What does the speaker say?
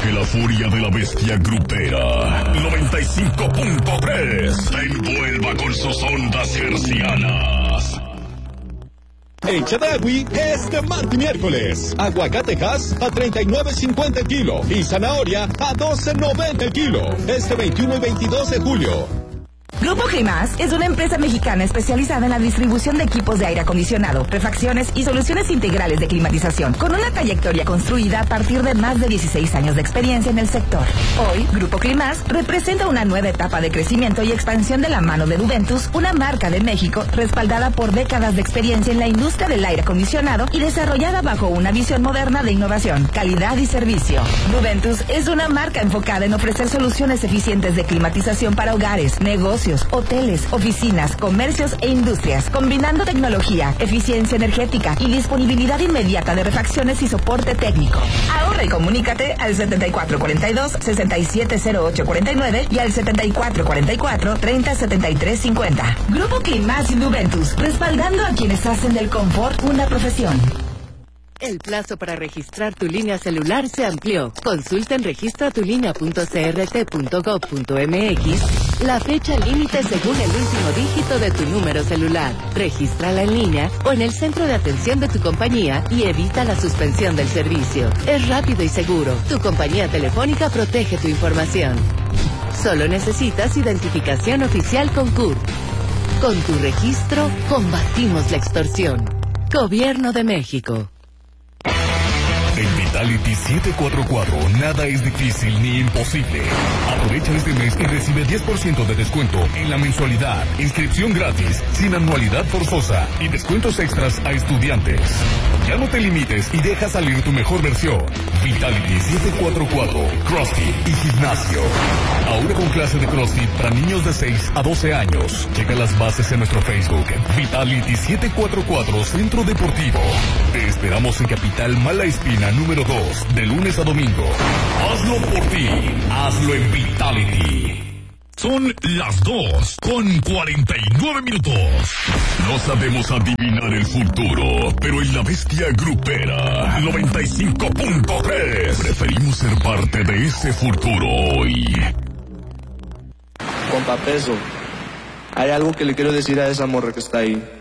que la furia de la bestia grupera 95.3 te envuelva con sus ondas hercianas. En Chedraui este martes y miércoles, aguacatejas a $39.50 el kilo y zanahoria a $12.90 el kilo. Este 21 y 22 de julio. Grupo Climas es una empresa mexicana especializada en la distribución de equipos de aire acondicionado, refacciones y soluciones integrales de climatización, con una trayectoria construida a partir de más de 16 años de experiencia en el sector. Hoy, Grupo Climas representa una nueva etapa de crecimiento y expansión de la mano de Duventus, una marca de México respaldada por décadas de experiencia en la industria del aire acondicionado y desarrollada bajo una visión moderna de innovación, calidad y servicio. Duventus es una marca enfocada en ofrecer soluciones eficientes de climatización para hogares, negocios, hoteles, oficinas, comercios e industrias, combinando tecnología, eficiencia energética y disponibilidad inmediata de refacciones y soporte técnico. Ahorra y comunícate al 7442-670849 y al 7444-307350. Grupo Climas y Duventus, respaldando a quienes hacen del confort una profesión. El plazo para registrar tu línea celular se amplió. Consulta en registratulinea.crt.gov.mx la fecha límite según el último dígito de tu número celular. Regístrala en línea o en el centro de atención de tu compañía y evita la suspensión del servicio. Es rápido y seguro. Tu compañía telefónica protege tu información. Solo necesitas identificación oficial con CURP. Con tu registro, combatimos la extorsión. Gobierno de México. En Vitality 744 nada es difícil ni imposible. Aprovecha este mes y recibe 10% de descuento en la mensualidad, inscripción gratis, sin anualidad forzosa y descuentos extras a estudiantes. Ya no te limites y deja salir tu mejor versión. Vitality 744, CrossFit y gimnasio. Ahora con clase de CrossFit para niños de 6 a 12 años. Checa las bases en nuestro Facebook. Vitality 744 Centro Deportivo. Te esperamos en Capital Mala Espina número 2, de lunes a domingo. Hazlo por ti, hazlo en Vitality. Son las 2:49. No sabemos adivinar el futuro, pero en la bestia grupera 95.3 preferimos ser parte de ese futuro hoy. Compa Peso, hay algo que le quiero decir a esa morra que está ahí.